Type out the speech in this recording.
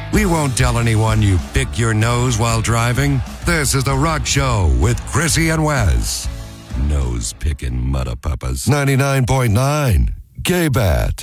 We won't tell anyone you pick your nose while driving. This is The Rock Show with Chrissy and Wes. Nose picking mudda puppas. 99.9 Gay Bat.